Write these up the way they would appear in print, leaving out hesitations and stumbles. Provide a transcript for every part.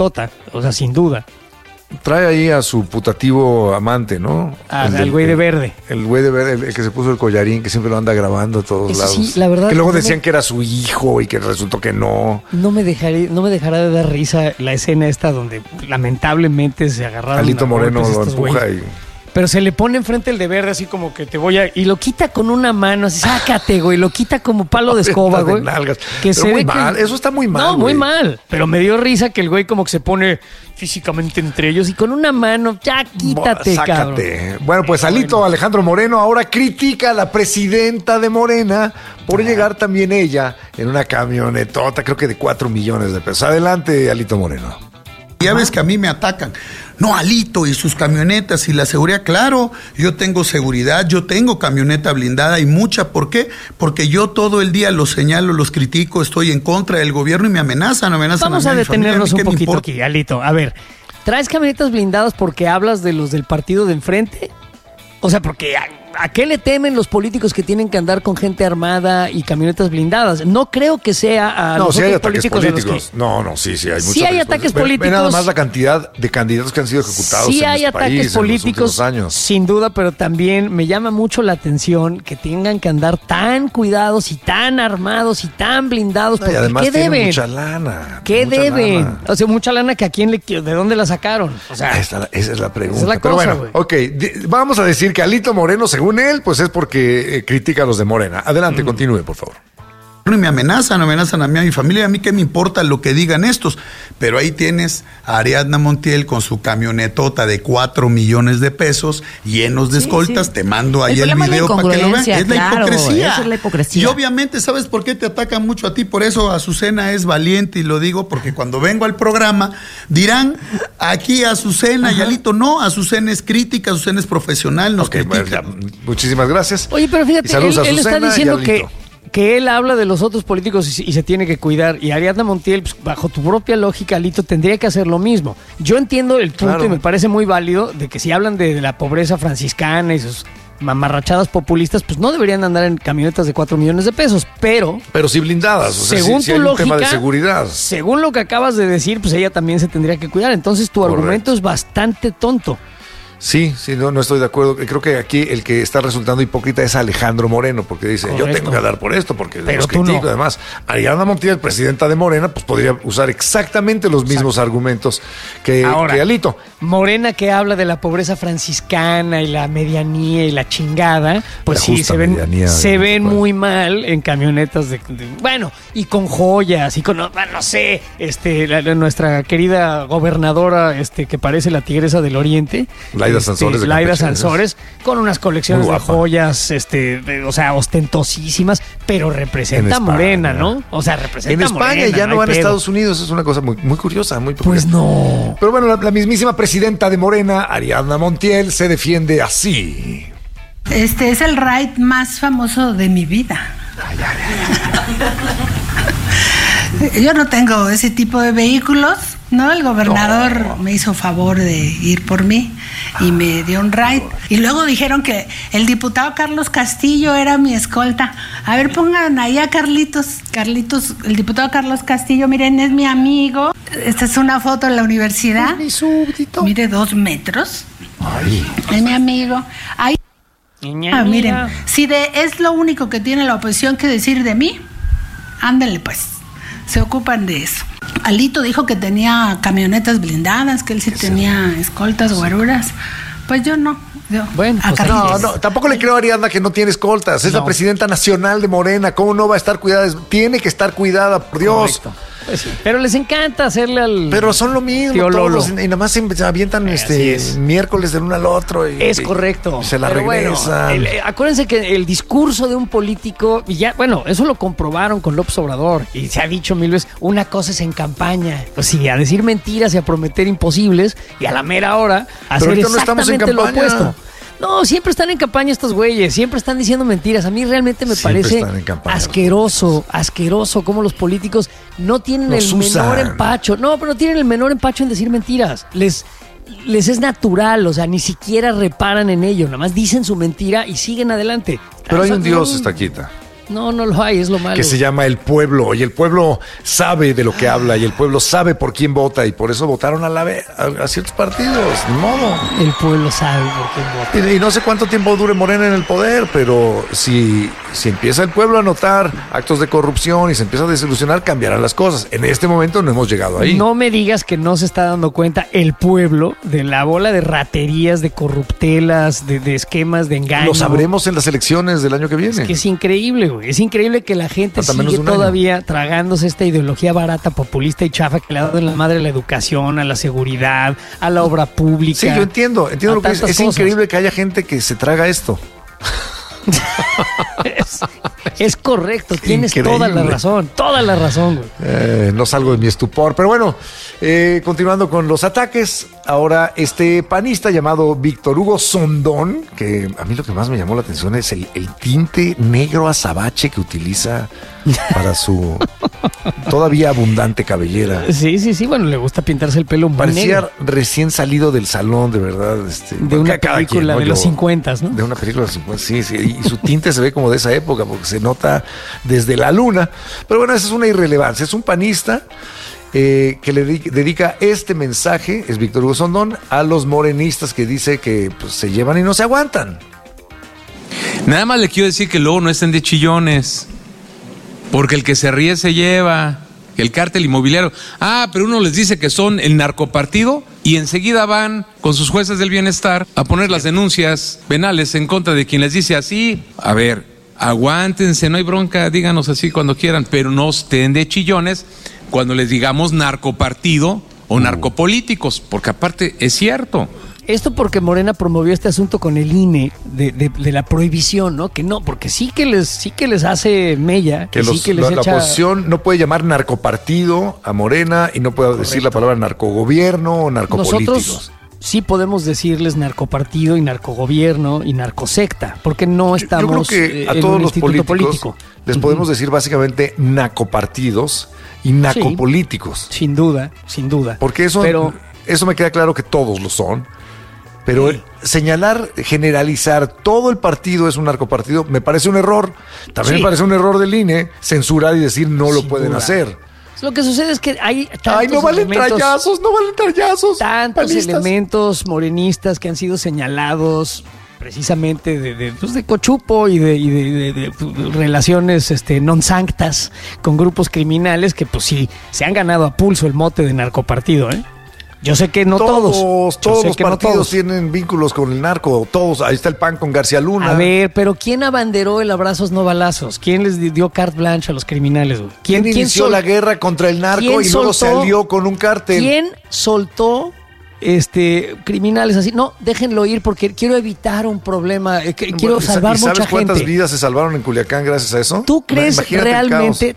O sea, sin duda. Trae ahí a su putativo amante, ¿no? Al güey de verde. El güey de verde, el que se puso el collarín, que siempre lo anda grabando a todos lados. Sí, la verdad. Que luego decían que era su hijo y que resultó que no. No me dejará de dar risa la escena esta donde lamentablemente se agarraron. Alito Moreno lo empuja y... Pero se le pone enfrente el de verde así como que te voy a... Y lo quita con una mano, así, sácate, güey. Lo quita como palo de escoba, güey. Que se muy mal, eso está muy mal, no, muy mal. Pero me dio risa que el güey como que se pone físicamente entre ellos y con una mano, ya quítate, sácate. Cabrón. Bueno, pues Alito Alejandro Moreno ahora critica a la presidenta de Morena por llegar también ella en una camionetota, creo que de 4 millones de pesos. Adelante, Alito Moreno. Ya ves que a mí me atacan. No, Alito y sus camionetas y la seguridad. Claro, yo tengo seguridad, yo tengo camioneta blindada y mucha. ¿Por qué? Porque yo todo el día los señalo, los critico, estoy en contra del gobierno y me amenazan Vamos a detenernos un poquito aquí, Alito. A ver, ¿traes camionetas blindadas porque hablas de los del partido de enfrente? O sea, porque ¿a qué le temen los políticos que tienen que andar con gente armada y camionetas blindadas? No creo que sea a los sí hay otros ataques políticos. Sí hay muchos. Sí hay ataques políticos. Ve nada más la cantidad de candidatos que han sido ejecutados sí en hay este ataques país políticos, en los últimos años. Sin duda, pero también me llama mucho la atención que tengan que andar tan cuidados y tan armados y tan blindados. Y además ¿qué deben? Mucha lana. ¿Qué mucha deben? Lana. O sea, mucha lana que ¿de dónde la sacaron? O sea, esa es la pregunta. Esa es la pero cosa, bueno, ok, vamos a decir que Alito Moreno, según él, pues es porque critica a los de Morena. Adelante, continúe, por favor. Y me amenazan a mí, a mi familia, a mí qué me importa lo que digan estos. Pero ahí tienes a Ariadna Montiel con su camionetota de 4 millones de pesos, llenos de escoltas. Sí. Te mando ahí el video para que lo vean. Es la hipocresía. Esa es la hipocresía. Y obviamente, ¿sabes por qué te atacan mucho a ti? Por eso Azucena es valiente y lo digo porque cuando vengo al programa dirán aquí Azucena y Alito. No, Azucena es crítica, Azucena es profesional, nos critica. Bueno, muchísimas gracias. Oye, pero fíjate, él está diciendo que él habla de los otros políticos y se tiene que cuidar. Y Ariadna Montiel, pues, bajo tu propia lógica, Alito, tendría que hacer lo mismo. Yo entiendo el punto y me parece muy válido de que si hablan de la pobreza franciscana y sus mamarrachadas populistas, pues no deberían andar en camionetas de 4 millones de pesos, pero sí blindadas, o sea, según sí tu hay lógica, un tema de seguridad. Según lo que acabas de decir, pues ella también se tendría que cuidar. Entonces tu argumento es bastante tonto. Sí, no estoy de acuerdo. Creo que aquí el que está resultando hipócrita es Alejandro Moreno, porque dice, yo tengo que hablar por esto, porque los critico. Además, Ariadna Montiel, presidenta de Morena, pues podría usar exactamente los mismos argumentos que Alito. Morena, que habla de la pobreza franciscana y la medianía y la chingada, pues sí, se ven muy mal en camionetas bueno, y con joyas, y con, no sé, nuestra querida gobernadora, que parece la tigresa del oriente, Laida Sansores, con unas colecciones de joyas, o sea, ostentosísimas, pero representa a Morena, ¿no? O sea, representa a Morena. En España ya no van a Estados Unidos, es una cosa muy, muy curiosa, muy peculiar. Pues no. Pero bueno, la mismísima presidenta de Morena, Ariadna Montiel, se defiende así. Este es el ride más famoso de mi vida. Yo no tengo ese tipo de vehículos, ¿no? El gobernador me hizo favor de ir por mí y me dio un ride. Y luego dijeron que el diputado Carlos Castillo era mi escolta. A ver, pongan ahí a Carlitos, el diputado Carlos Castillo, miren, es mi amigo. Esta es una foto en la universidad. Mi súbdito. Mire, 2 metros. Ay. Es mi amigo. Ahí. Miren, si es lo único que tiene la oposición que decir de mí, ándale pues. Se ocupan de eso. Alito dijo que tenía camionetas blindadas, que él sí tenía escoltas, guaruras. Pues yo no. Bueno, pues no, tampoco le creo a Ariadna que no tiene escoltas. Es la presidenta nacional de Morena. ¿Cómo no va a estar cuidada? Tiene que estar cuidada, por Dios. Correcto. Pues sí, pero les encanta hacerle al... Pero son lo mismo todos, y nada más se avientan miércoles del uno al otro. Es correcto. Y se la regresan. Bueno, acuérdense que el discurso de un político, y ya, bueno, eso lo comprobaron con López Obrador, y se ha dicho 1000 veces, una cosa es en campaña, pues sí, a decir mentiras y a prometer imposibles, y a la mera hora hacer exactamente lo opuesto. No, siempre están en campaña estos güeyes, siempre están diciendo mentiras. A mí realmente me parece asqueroso cómo los políticos no tienen el menor empacho. No, pero no tienen el menor empacho en decir mentiras. Les es natural, o sea, ni siquiera reparan en ello. Nada más dicen su mentira y siguen adelante. Pero hay un Dios, Estaquita. No lo hay, es lo malo. Que se llama el pueblo, y el pueblo sabe de lo que habla, y el pueblo sabe por quién vota, y por eso votaron a ciertos partidos, ni modo. El pueblo sabe por quién vota. Y no sé cuánto tiempo dure Morena en el poder, pero si empieza el pueblo a notar actos de corrupción y se empieza a desilusionar, cambiarán las cosas. En este momento no hemos llegado ahí. No me digas que no se está dando cuenta el pueblo de la bola de raterías, de corruptelas, de esquemas de engaño. Lo sabremos en las elecciones del año que viene. Es que es increíble, güey. Es increíble que la gente sigue todavía tragándose esta ideología barata, populista y chafa que le ha dado en la madre a la educación, a la seguridad, a la obra pública. Sí, yo entiendo lo que es. Es increíble que haya gente que se traga esto. Es correcto, tienes toda la razón, güey. No salgo de mi estupor, pero bueno, continuando con los ataques, ahora este panista llamado Víctor Hugo Sondón, que a mí lo que más me llamó la atención es el tinte negro azabache que utiliza para su todavía abundante cabellera. Sí, bueno, le gusta pintarse el pelo muy parecía negro. Recién salido del salón, de verdad. De una película de los 50, ¿no? De una película de los 50, sí, y su tinte se ve como de esa época, porque se nota desde la luna. Pero bueno, esa es una irrelevancia. Es un panista que le dedica este mensaje, es Víctor Hugo Sondón, a los morenistas que dice que pues, se llevan y no se aguantan. Nada más le quiero decir que luego no estén de chillones, porque el que se ríe se lleva. El cártel inmobiliario. Pero uno les dice que son el narcopartido y enseguida van con sus jueces del bienestar a poner las denuncias penales en contra de quien les dice así. A ver, aguántense, no hay bronca, díganos así cuando quieran, pero no estén de chillones cuando les digamos narcopartido o narcopolíticos, porque aparte es cierto. Esto porque Morena promovió este asunto con el INE de la prohibición, ¿no? Que no, porque sí que les hace mella. Que la oposición no puede llamar narcopartido a Morena y no puede decir la palabra narcogobierno o narcopolíticos. Nosotros sí podemos decirles narcopartido y narcogobierno y narcosecta, porque no estamos yo creo que a todos los políticos les podemos decir básicamente nacopartidos y nacopolíticos. Sí, sin duda. Porque eso me queda claro que todos lo son. Pero señalar, generalizar todo el partido es un narcopartido, me parece un error. También me parece un error del INE censurar y decir no lo pueden hacer. Lo que sucede es que hay tantos no valen trallazos. Tantos elementos morenistas que han sido señalados precisamente de cochupo y de relaciones non sanctas con grupos criminales que pues sí, se han ganado a pulso el mote de narcopartido, ¿eh? Yo sé que no todos. Todos los partidos tienen vínculos con el narco. Todos. Ahí está el PAN con García Luna. A ver, pero ¿quién abanderó el abrazos no balazos? ¿Quién les dio carte blanche a los criminales, güey? ¿Quién inició la guerra contra el narco y luego se alió con un cártel? ¿Quién soltó criminales así? No, déjenlo ir porque quiero evitar un problema. Quiero salvar mucha gente. ¿Sabes cuántas vidas se salvaron en Culiacán gracias a eso? ¿Tú crees realmente?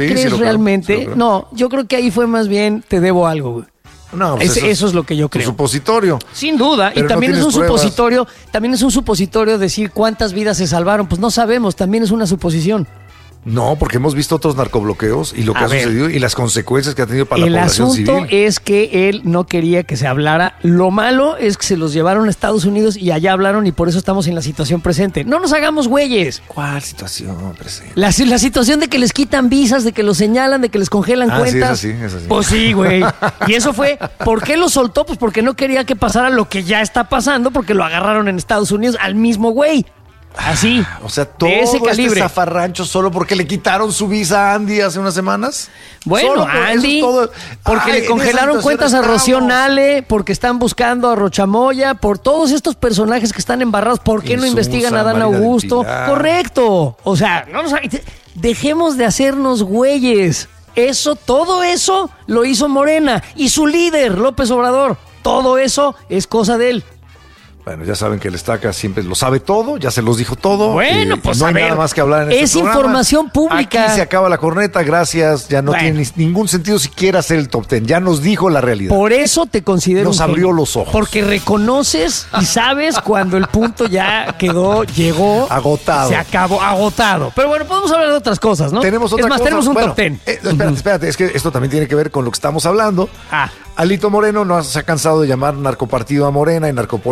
No, yo creo que ahí fue más bien te debo algo, güey. No, pues eso es lo que yo creo. Un supositorio. Sin duda. Pero y también no es un pruebas. supositorio decir cuántas vidas se salvaron. Pues no sabemos, también es una suposición. No, porque hemos visto otros narcobloqueos y lo que ha sucedido y las consecuencias que ha tenido para la población civil. El asunto es que él no quería que se hablara. Lo malo es que se los llevaron a Estados Unidos y allá hablaron y por eso estamos en la situación presente. No nos hagamos güeyes. ¿Cuál situación presente? La situación de que les quitan visas, de que los señalan, de que les congelan cuentas. Sí, es así. Pues sí, güey. Y eso fue, ¿por qué lo soltó? Pues porque no quería que pasara lo que ya está pasando, porque lo agarraron en Estados Unidos al mismo güey. Así. O sea, todo este zafarrancho solo porque le quitaron su visa a Andy hace unas semanas. Bueno, Andy, porque le congelaron cuentas a Rocío Nale, porque están buscando a Rochamoya, por todos estos personajes que están embarrados. ¿Por qué no investigan a Dan Augusto? Correcto. O sea, dejemos de hacernos güeyes. Todo eso lo hizo Morena y su líder, López Obrador. Todo eso es cosa de él. Bueno, ya saben que el Estaca siempre lo sabe todo, ya se los dijo todo. Bueno, pues no hay nada más que hablar en este programa. Es información pública. Aquí se acaba la corneta, gracias. Ya no tiene ningún sentido siquiera hacer el top 10. Ya nos dijo la realidad. Por eso te considero Nos abrió los ojos. Porque reconoces y sabes cuando el punto ya llegó. Agotado. Se acabó, agotado. Pero bueno, podemos hablar de otras cosas, ¿no? Tenemos otra cosa. Tenemos un top 10. Espérate, es que esto también tiene que ver con lo que estamos hablando. Alito Moreno no se ha cansado de llamar narcopartido a Morena y narcopolíticos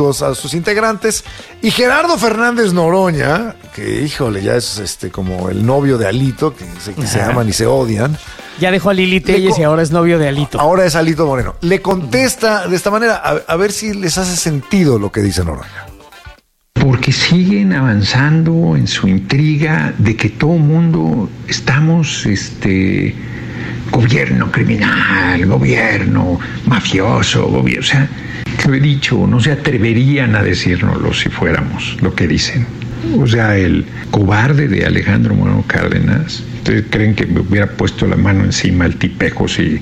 políticos a sus integrantes. Y Gerardo Fernández Noroña, que híjole, ya es como el novio de Alito, que se aman y se odian. Ya dejó a Lili Telles y ahora es novio de Alito. Ahora es Alito Moreno. Le contesta de esta manera, a ver si les hace sentido lo que dice Noroña. Porque siguen avanzando en su intriga de que todo mundo estamos, gobierno criminal, gobierno mafioso, gobierno, o sea, lo he dicho, no se atreverían a decírnoslo si fuéramos lo que dicen. O sea, el cobarde de Alejandro Moreno Cárdenas, ¿ustedes creen que me hubiera puesto la mano encima el tipejo si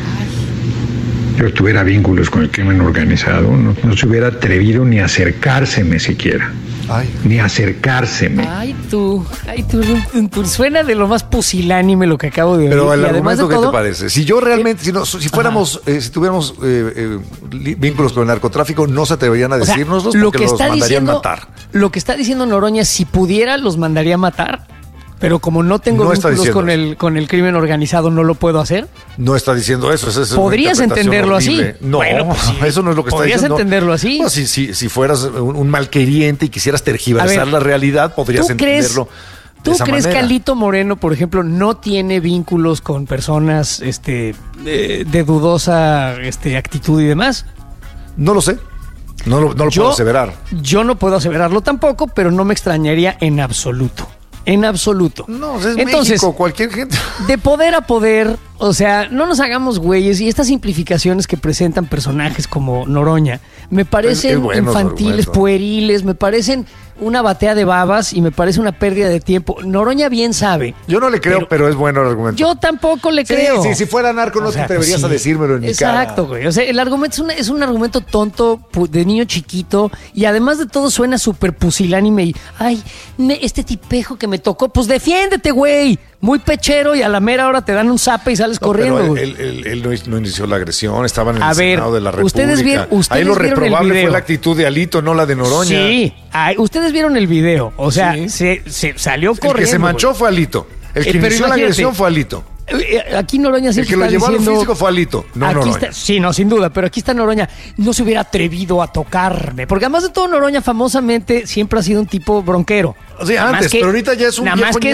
yo tuviera vínculos con el crimen organizado? No se hubiera atrevido ni a acercárseme siquiera. Ni acercárseme. Ay, tú, suena de lo más pusilánime lo que acabo de oír. Pero el argumento, ¿qué te parece? Si yo realmente, si fuéramos, si tuviéramos vínculos con el narcotráfico, no se atreverían a decírnoslos porque los mandarían matar. Lo que está diciendo Noroña, si pudiera, los mandaría matar. Pero como no tengo vínculos con el crimen organizado, ¿no lo puedo hacer? No está diciendo eso. ¿Podrías entenderlo horrible. Así? No, bueno, pues sí. Eso no es lo que está diciendo. ¿Podrías entenderlo así? No, si fueras un malqueriente y quisieras tergiversar la realidad, podrías entenderlo. ¿Tú crees que Alito Moreno, por ejemplo, no tiene vínculos con personas de dudosa actitud y demás? No lo sé. No lo puedo aseverar. Yo no puedo aseverarlo tampoco, pero no me extrañaría en absoluto. En absoluto. No, es entonces, México, cualquier gente. De poder a poder, o sea, no nos hagamos güeyes. Y estas simplificaciones que presentan personajes como Noroña me parecen infantiles, pueriles, me parecen una batea de babas y me parece una pérdida de tiempo. Noroña bien sabe. Yo no le creo, pero es bueno el argumento. Yo tampoco le creo. Sí, si fuera narco no te atreverías a decírmelo en mi cara. Exacto, güey. O sea, el argumento es un argumento tonto de niño chiquito y además de todo suena súper pusilánime y, este tipejo que me tocó, pues defiéndete, güey. Muy pechero y a la mera hora te dan un zape y sales corriendo, güey. Él no inició la agresión, estaban en el Senado de la República. Ustedes ahí lo reprobable fue la actitud de Alito, no la de Noroña. Sí, ustedes vieron el video, o sea, se salió corriendo. El que se manchó fue Alito, el que inició la agresión fue Alito. Aquí Noroña siempre el que lo llevó a lo físico fue Alito, no Noroña. Sí, no, sin duda, pero aquí está Noroña. No se hubiera atrevido a tocarme, porque además de todo Noroña famosamente siempre ha sido un tipo bronquero. O sea, antes, pero ahorita ya es un nada más que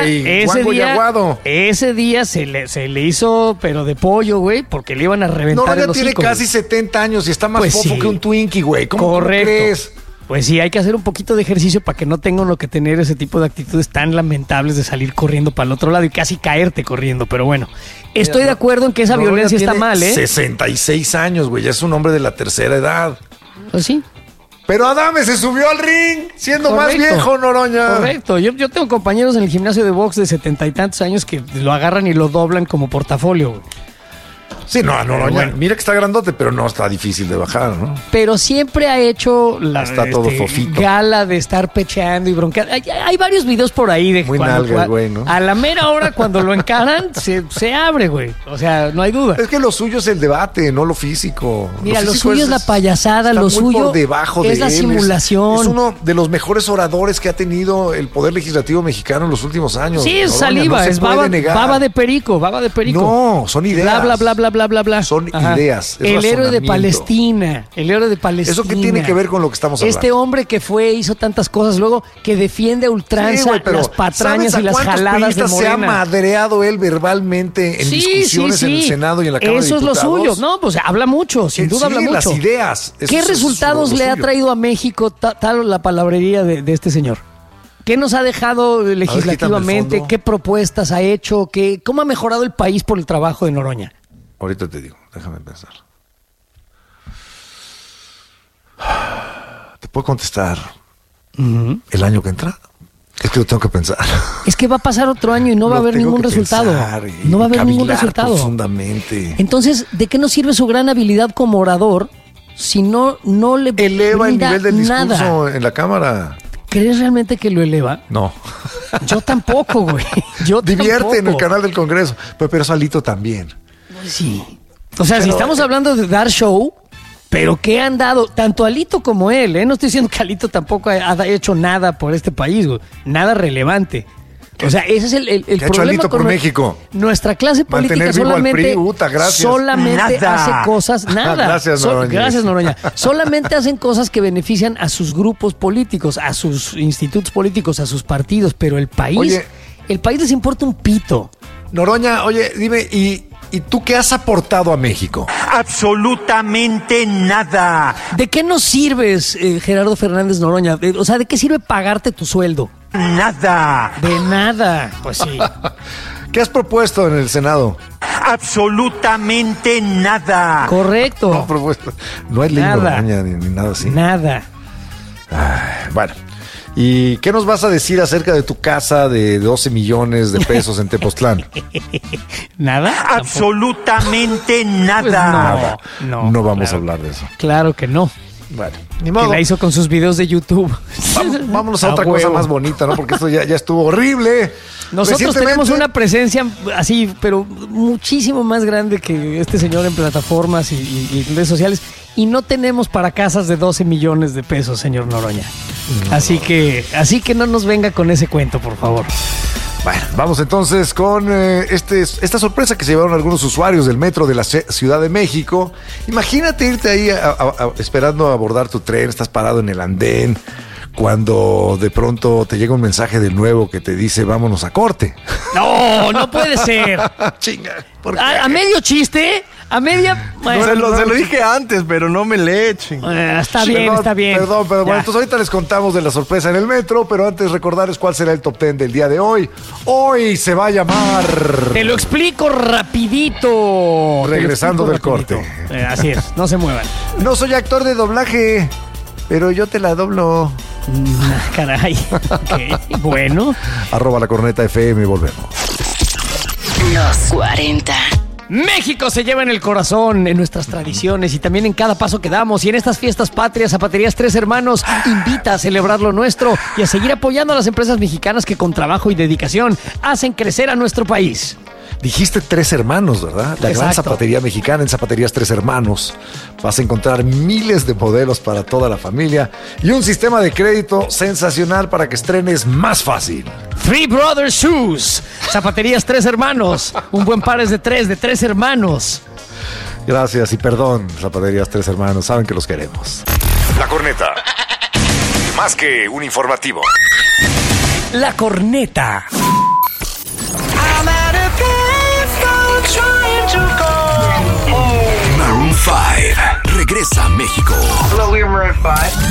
ese día se le hizo, pero de pollo, güey, porque le iban a reventar el hocico. Noroña tiene casi 70 años y está más fofo que un Twinkie, güey. ¿Cómo crees? Pues sí, hay que hacer un poquito de ejercicio para que no tengan lo que tener ese tipo de actitudes tan lamentables de salir corriendo para el otro lado y casi caerte corriendo. Pero bueno, estoy de acuerdo en que esa violencia está mal, 66 años, güey, ya es un hombre de la tercera edad. Pues sí. Pero Adame se subió al ring siendo más viejo, Noroña. Correcto. Yo tengo compañeros en el gimnasio de box de 70 y tantos años que lo agarran y lo doblan como portafolio, güey. Sí, Noroña, bueno, mira que está grandote, pero no está difícil de bajar, ¿no? Pero siempre ha hecho está todo fofito. Gala de estar pecheando y bronqueando. Hay varios videos por ahí de muy nalga, güey, ¿no? A la mera hora cuando lo encaran se abre, güey. O sea, no hay duda. Es que lo suyo es el debate, no lo físico. Mira, lo suyo es la payasada, lo suyo por debajo es la simulación. Es uno de los mejores oradores que ha tenido el Poder Legislativo mexicano en los últimos años. Sí, es Noroña, saliva, no es baba de perico. No, son ideas. Bla. Son ideas. El héroe de Palestina. ¿Eso qué tiene que ver con lo que estamos hablando? Este hombre que hizo tantas cosas, luego que defiende a ultranza las patrañas y las jaladas de Morena. Se ha madreado él verbalmente en discusiones en el Senado y en la Cámara de Diputados. Eso es lo suyo. No, pues habla mucho, sin duda habla mucho. Las ideas. ¿Qué resultados le ha traído a México tal la palabrería de este señor? ¿Qué nos ha dejado legislativamente? ¿Qué propuestas ha hecho? ¿Cómo ha mejorado el país por el trabajo de Noroña? Ahorita te digo, déjame pensar. ¿Te puedo contestar el año que entra? Es que lo tengo que pensar. Es que va a pasar otro año y no va a haber ningún resultado. No va a haber ningún resultado. Profundamente. Entonces, ¿de qué nos sirve su gran habilidad como orador si no le eleva el nivel del discurso en la Cámara? ¿Crees realmente que lo eleva? No. Yo tampoco, güey. Divierte en el canal del Congreso. Pero Alito también. Sí. O sea, si estamos hablando de dar show, pero ¿qué han dado? Tanto Alito como él, ¿eh? No estoy diciendo que Alito tampoco ha hecho nada por este país, güey. Nada relevante. O sea, ese es el problema con México. Nuestra clase política solamente hace cosas. Nada. Gracias, Noroña. Solamente hacen cosas que benefician a sus grupos políticos, a sus institutos políticos, a sus partidos, pero el país les importa un pito. Noroña, oye, dime, ¿y tú qué has aportado a México? Absolutamente nada. ¿De qué nos sirves, Gerardo Fernández Noroña? O sea, ¿de qué sirve pagarte tu sueldo? Nada. De nada, pues sí. ¿Qué has propuesto en el Senado? Absolutamente nada. Correcto. No hay ley Noroña ni nada así. Nada. Bueno. ¿Y qué nos vas a decir acerca de tu casa de 12 millones de pesos en Tepoztlán? ¿Nada? Absolutamente nada. Pues no vamos a hablar de eso. Claro que no. Bueno, ni modo. Que la hizo con sus videos de YouTube. Vámonos a otra cosa más bonita, ¿no? Porque esto ya estuvo horrible. Nosotros tenemos una presencia así, pero muchísimo más grande que este señor en plataformas y redes sociales. Y no tenemos para casas de 12 millones de pesos, señor Noroña. No. Así que no nos venga con ese cuento, por favor. Bueno, vamos entonces con esta sorpresa que se llevaron algunos usuarios del metro de la Ciudad de México. Imagínate irte ahí esperando a abordar tu tren, estás parado en el andén, cuando de pronto te llega un mensaje del nuevo que te dice vámonos a corte. No puede ser. Chinga. ¿Por qué? A medio chiste, a media... Se lo dije antes, pero no me le echen. Está bien. Perdón, pero bueno, entonces ahorita les contamos de la sorpresa en el metro, pero antes recordarles cuál será el top 10 del día de hoy. Hoy se va a llamar... Te lo explico rapidito. Regresando del corte. Así es, no se muevan. No soy actor de doblaje, pero yo te la doblo. Caray. Okay. Bueno. @lacorneta.fm, volvemos. Los 40. México se lleva en el corazón, en nuestras tradiciones y también en cada paso que damos. Y en estas fiestas patrias, Zapaterías Tres Hermanos invita a celebrar lo nuestro y a seguir apoyando a las empresas mexicanas que con trabajo y dedicación hacen crecer a nuestro país. Dijiste Tres Hermanos, ¿verdad? La gran zapatería mexicana en Zapaterías Tres Hermanos. Vas a encontrar miles de modelos para toda la familia y un sistema de crédito sensacional para que estrenes más fácil. Three Brothers Shoes. Zapaterías Tres Hermanos. Un buen par es de tres hermanos. Gracias y perdón, Zapaterías Tres Hermanos. Saben que los queremos. La Corneta. Más que un informativo. La Corneta. Maroon 5 regresa a México. Hello, we're Maroon 5.